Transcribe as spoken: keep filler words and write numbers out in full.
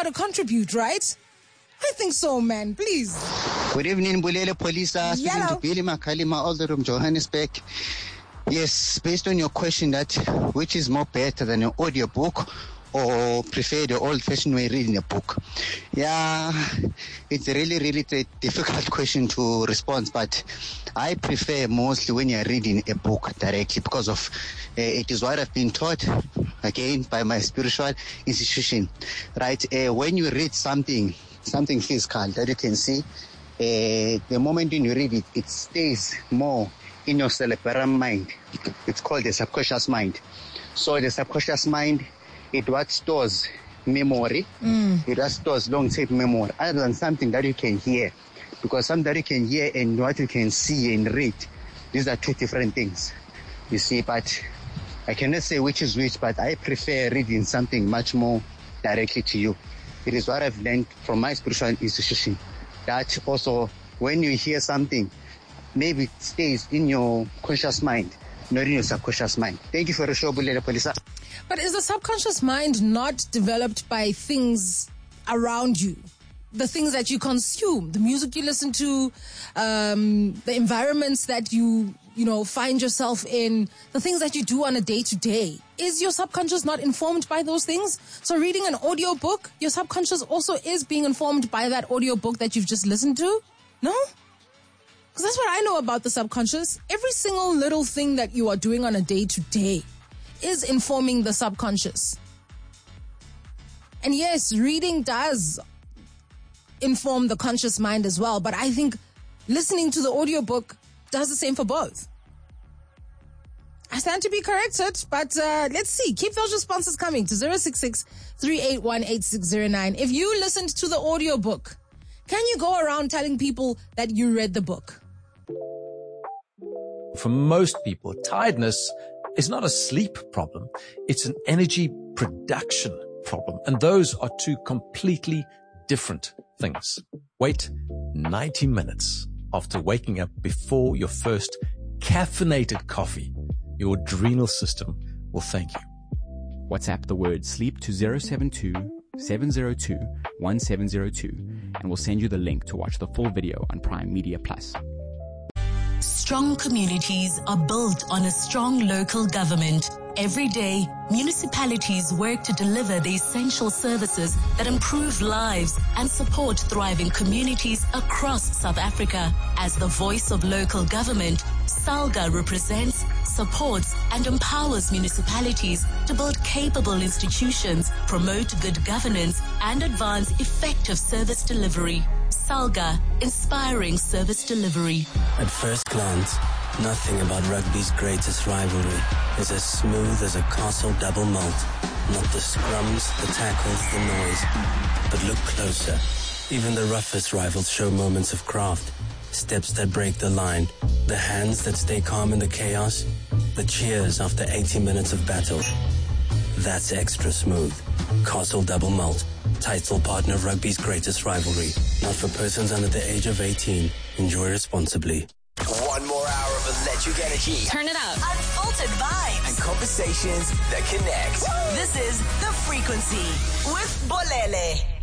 to contribute, right? I think so, man. Please. Good evening, Bulele Polisa. Speaking to Billy Makalima, all the room, Johannesburg. Yes, based on your question that which is more better than an audio book or prefer the old-fashioned way reading a book? Yeah, it's really, really a difficult question to respond, but I prefer mostly when you're reading a book directly because of uh, it is what I've been taught, again, by my spiritual institution, right? Uh, when you read something, something physical that you can see, uh, the moment when you read it, it stays more in your cerebral mind. It's called the subconscious mind. So the subconscious mind, it what stores memory. Mm. It what stores long-term memory, other than something that you can hear. Because something that you can hear and what you can see and read, these are two different things. You see, but I cannot say which is which, but I prefer reading something much more directly to you. It is what I've learned from my spiritual institution. That also, when you hear something, maybe it stays in your conscious mind, not in your subconscious mind. Thank you for the show, Bulele Polisa. But is the subconscious mind not developed by things around you? The things that you consume, the music you listen to, um, the environments that you, you know, find yourself in, the things that you do on a day-to-day. Is your subconscious not informed by those things? So reading an audio book, your subconscious also is being informed by that audio book that you've just listened to? No? Because that's what I know about the subconscious. Every single little thing that you are doing on a day-to-day is informing the subconscious. And yes, reading does inform the conscious mind as well, but I think listening to the audiobook does the same for both. I stand to be corrected, but uh, let's see. Keep those responses coming to zero six six, three eight one, eight six zero nine. If you listened to the audiobook, can you go around telling people that you read the book? For most people, tiredness is not a sleep problem. It's an energy production problem. And those are two completely different things. Wait ninety minutes after waking up before your first caffeinated coffee. Your adrenal system will thank you. WhatsApp the word sleep to zero seven two, seven zero two, one seven zero two and we'll send you the link to watch the full video on Prime Media Plus. Strong communities are built on a strong local government. Every day, municipalities work to deliver the essential services that improve lives and support thriving communities across South Africa. As the voice of local government, SALGA represents, supports, and empowers municipalities to build capable institutions, promote good governance, and advance effective service delivery. SALGA, inspiring service delivery. At first glance, nothing about rugby's greatest rivalry is as smooth as a Castle double malt. Not the scrums, the tackles, the noise. But look closer. Even the roughest rivals show moments of craft. Steps that break the line. The hands that stay calm in the chaos. The cheers after eighty minutes of battle. That's extra smooth. Castle double malt. Title partner of rugby's greatest rivalry. Not for persons under the age of eighteen. Enjoy responsibly. One more hour of electric energy. Turn it up. Unfiltered vibes. And conversations that connect. This is The Frequency with Bolele.